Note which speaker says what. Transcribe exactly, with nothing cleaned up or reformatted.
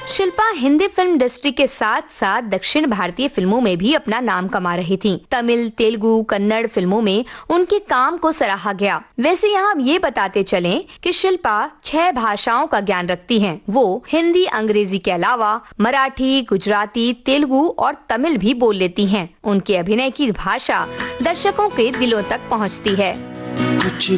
Speaker 1: Shilpa Hindi film industry के साथ साथ दक्षिण भारतीय फिल्मों में भी अपना नाम कमा रही थीं। तमिल, तेलुगु, कन्नड़ फिल्मों में उनके काम को सराहा गया। वैसे यहाँ हम ये बताते चलें कि शिल्पा छह भाषाओं का ज्ञान रखती हैं। वो हिंदी, अंग्रेजी के अलावा मराठी, गुजराती, तेलुगु और तमिल भी बोल लेती हैं। उनके अभिनय की भाषा दर्शकों के दिलों तक पहुँचती है।